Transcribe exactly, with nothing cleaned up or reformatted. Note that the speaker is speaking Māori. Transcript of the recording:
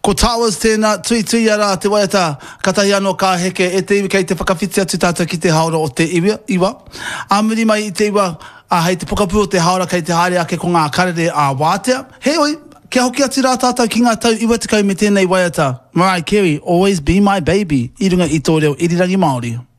Ko Towers tēnā tui tui ara te waiata katahi anō ka heke e te iwi kei te whakawhiti atu tātou ki te haora o te iwa. iwa. A muri mai i te iwa a hei te pokapū o te haora kei te haere ake ko ngā karere a wātea. He oi, kia hoki atu rā tātou ki ngā tau iwa te kau me tēnei waiata. Mariah Carey, always be my baby. I runga i tō reo irirangi Māori.